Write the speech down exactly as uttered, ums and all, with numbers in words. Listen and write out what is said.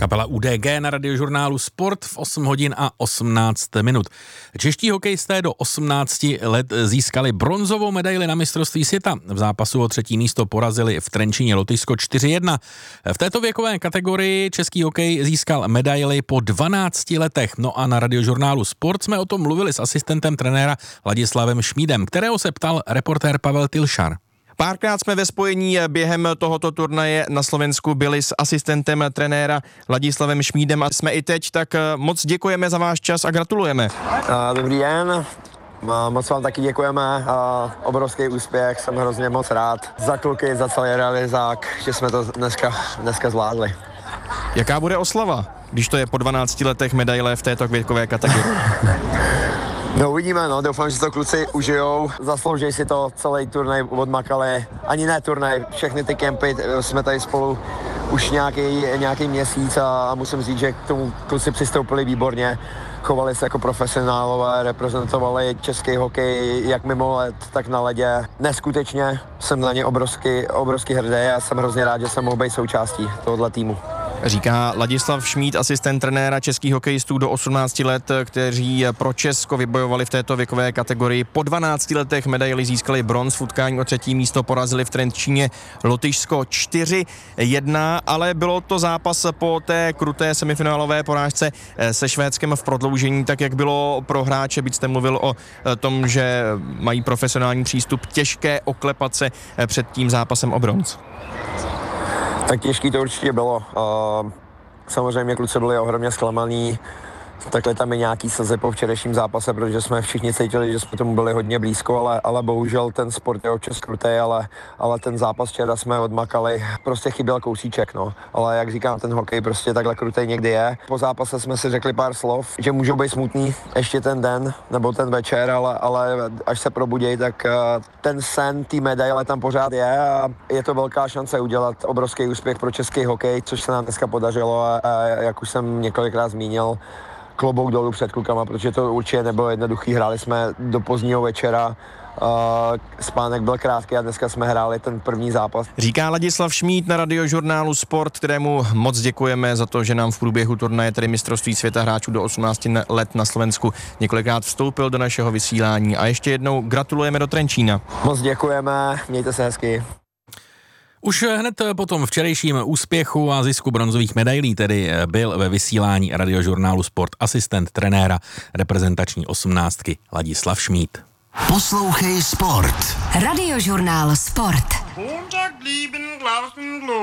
Kapela U D G na radiožurnálu Sport v osm hodin a osmnáct minut. Čeští hokejisté do osmnácti let získali bronzovou medaili na mistrovství světa. V zápasu o třetí místo porazili v Trenčíně Lotyšsko čtyři jedna. V této věkové kategorii český hokej získal medaili po dvanácti letech. No a na radiožurnálu Sport jsme o tom mluvili s asistentem trenéra Ladislavem Šmídem, kterého se ptal reportér Pavel Tilšar. Párkrát jsme ve spojení během tohoto turnaje na Slovensku byli s asistentem trenéra Ladislavem Šmídem a jsme i teď, tak moc děkujeme za váš čas a gratulujeme. Dobrý den, moc vám taky děkujeme, obrovský úspěch, jsem hrozně moc rád za kluky, za celý realizák, že jsme to dneska, dneska zvládli. Jaká bude oslava, když to je po dvanácti letech medaile v této věkové kategorii? No uvidíme, no, doufám, že to kluci užijou, zaslouží si to, celý turnaj odmakali, ani ne turnaj, všechny ty kempy, jsme tady spolu už nějaký, nějaký měsíc a musím říct, že k tomu kluci přistoupili výborně, chovali se jako profesionálové, reprezentovali český hokej jak mimo led, tak na ledě. Neskutečně jsem na ně obrovsky, obrovsky hrdý a jsem hrozně rád, že jsem mohl být součástí tohoto týmu. Říká Ladislav Šmíd, asistent trenéra českých hokejistů do osmnácti let, kteří pro Česko vybojovali v této věkové kategorii. Po dvanácti letech medaili získali bronz, v utkání o třetí místo porazili v Trenčíně Lotyšsko čtyři jedna, ale bylo to zápas po té kruté semifinálové porážce se Švédskem v prodloužení, tak jak bylo pro hráče, byť jste mluvil o tom, že mají profesionální přístup, těžké oklepat se před tím zápasem o bronz. Tak těžký to určitě bylo. Uh, samozřejmě kluci byli ohromně zklamaný. Takhle tam je nějaký slzy po včerejším zápase, protože jsme všichni cítili, že jsme tomu byli hodně blízko, ale, ale bohužel ten sport je občas krutý, ale, ale ten zápas včera jsme odmakali. Prostě chyběl kousíček, no. Ale jak říkám, ten hokej prostě takhle krutý někdy je. Po zápase jsme si řekli pár slov, že můžou být smutný ještě ten den nebo ten večer, ale, ale až se probudějí, tak uh, ten sen té medaile tam pořád je a je to velká šance udělat obrovský úspěch pro český hokej, což se nám dneska podařilo a, a jak už jsem několikrát zmínil, klobouk dolů před klukama, protože to určitě nebylo jednoduchý. Hráli jsme do pozdního večera, uh, spánek byl krátký a dneska jsme hráli ten první zápas. Říká Ladislav Šmíd na radiožurnálu Sport, kterému moc děkujeme za to, že nám v průběhu turnaje, tedy mistrovství světa hráčů do osmnácti let na Slovensku, několikrát vstoupil do našeho vysílání a ještě jednou gratulujeme do Trenčína. Moc děkujeme, mějte se hezky. Už hned po tom včerejším úspěchu a zisku bronzových medailí tedy byl ve vysílání radiožurnálu Sport asistent trenéra reprezentační osmnáctky Ladislav Šmíd. Poslouchej Sport. Radiožurnál Sport.